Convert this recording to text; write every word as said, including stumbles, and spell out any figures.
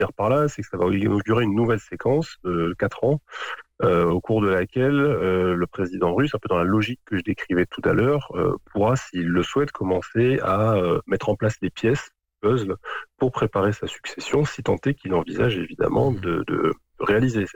dire par là, c'est que ça va inaugurer une nouvelle séquence de quatre ans, euh, au cours de laquelle euh, le président russe, un peu dans la logique que je décrivais tout à l'heure, euh, pourra, s'il le souhaite, commencer à euh, mettre en place les pièces puzzle pour préparer sa succession, si tant est qu'il envisage évidemment Mhm. de, de réaliser